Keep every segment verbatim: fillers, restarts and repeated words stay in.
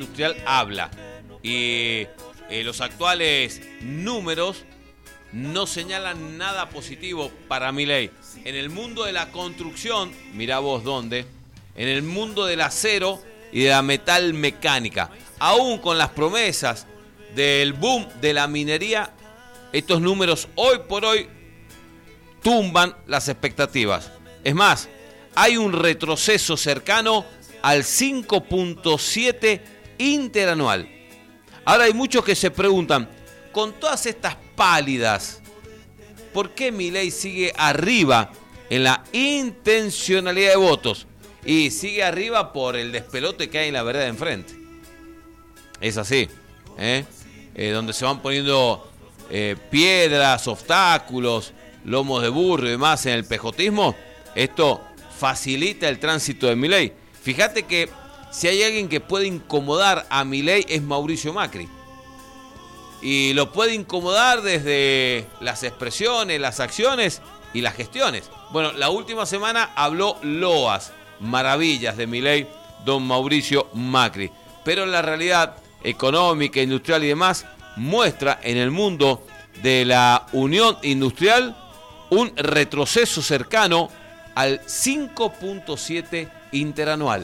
industrial habla. Y eh, los actuales números no señalan nada positivo para Milei. En el mundo de la construcción, mirá vos dónde, en el mundo del acero y de la metal mecánica, aún con las promesas del boom de la minería, estos números hoy por hoy tumban las expectativas. Es más, hay un retroceso cercano al cinco punto siete interanual. Ahora hay muchos que se preguntan, con todas estas pálidas, ¿por qué Milei sigue arriba en la intencionalidad de votos? Y sigue arriba por el despelote que hay en la vereda de enfrente. Es así, ¿eh? Eh, donde se van poniendo eh, piedras, obstáculos, lomos de burro y demás en el pejotismo. Esto facilita el tránsito de Milei. Fíjate que si hay alguien que puede incomodar a Milei es Mauricio Macri. Y lo puede incomodar desde las expresiones, las acciones y las gestiones. Bueno, la última semana habló loas, maravillas de Milei, don Mauricio Macri. Pero la realidad económica, industrial y demás muestra en el mundo de la unión industrial un retroceso cercano al cinco punto siete interanual.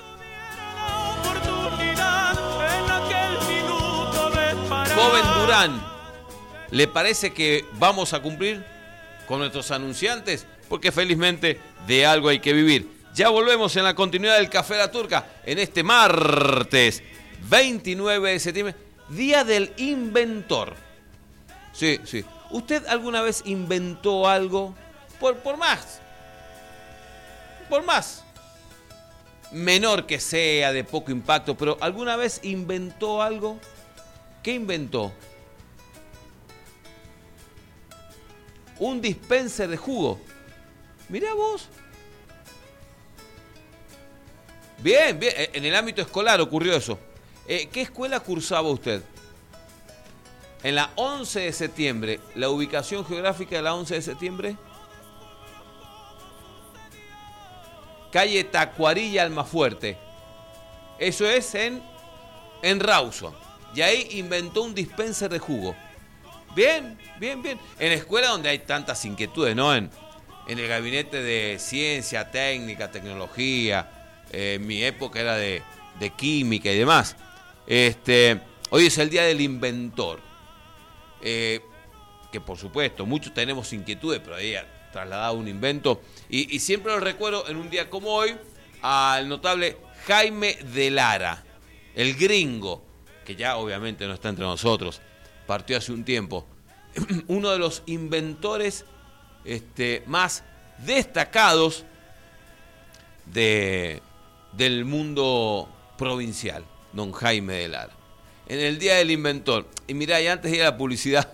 Joven Durán, ¿le parece que vamos a cumplir con nuestros anunciantes? Porque felizmente de algo hay que vivir. Ya volvemos en la continuidad del Café La Turca en este martes veintinueve de septiembre, Día del Inventor. Sí, sí. ¿Usted alguna vez inventó algo? Por, por más. Por más. Menor que sea, de poco impacto, pero ¿alguna vez inventó algo? ¿Qué inventó? Un dispenser de jugo. Mirá vos. Bien, bien. En el ámbito escolar ocurrió eso. Eh, ¿Qué escuela cursaba usted? En la once de septiembre. ¿La ubicación geográfica de la once de septiembre? Calle Tacuarilla, Almafuerte. Eso es en, en Rawson. Y ahí inventó un dispenser de jugo. Bien, bien, bien. En escuela donde hay tantas inquietudes, ¿no? En, en el gabinete de ciencia, técnica, tecnología. Eh, en mi época era de, de química y demás. Este, hoy es el Día del Inventor. Eh, que por supuesto, muchos tenemos inquietudes, pero ahí ha trasladado un invento. Y, y siempre lo recuerdo en un día como hoy al notable Jaime de Lara, el gringo, que ya obviamente no está entre nosotros, partió hace un tiempo. Uno de los inventores este, más destacados de, del mundo provincial, don Jaime de Lara. En el Día del Inventor. Y mirá, y antes de ir a la publicidad,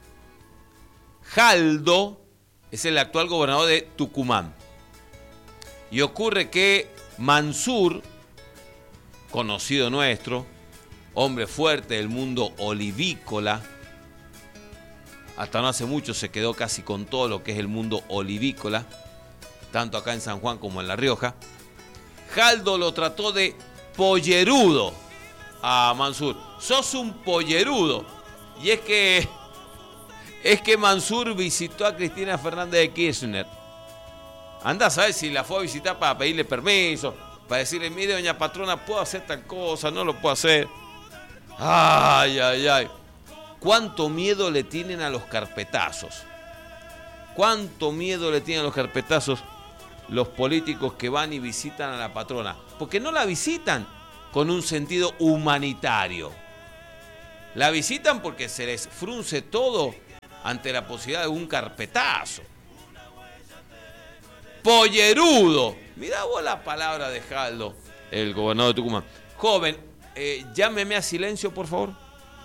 Jaldo es el actual gobernador de Tucumán. Y ocurre que Mansur, conocido nuestro, hombre fuerte del mundo olivícola, hasta no hace mucho se quedó casi con todo lo que es el mundo olivícola, tanto acá en San Juan como en La Rioja. Jaldo lo trató de pollerudo a Mansur. Sos un pollerudo. Y es que es que Mansur visitó a Cristina Fernández de Kirchner. Anda a saber si la fue a visitar para pedirle permiso, para decirle, mire, doña patrona, puedo hacer tal cosa, no lo puedo hacer. Ay, ay, ay. ¿Cuánto miedo le tienen a los carpetazos? ¿Cuánto miedo le tienen a los carpetazos los políticos que van y visitan a la patrona? Porque no la visitan con un sentido humanitario. La visitan porque se les frunce todo ante la posibilidad de un carpetazo. Pollerudo. Mirá vos la palabra de Jaldo, el gobernador de Tucumán. Joven, eh, llámeme a silencio, por favor.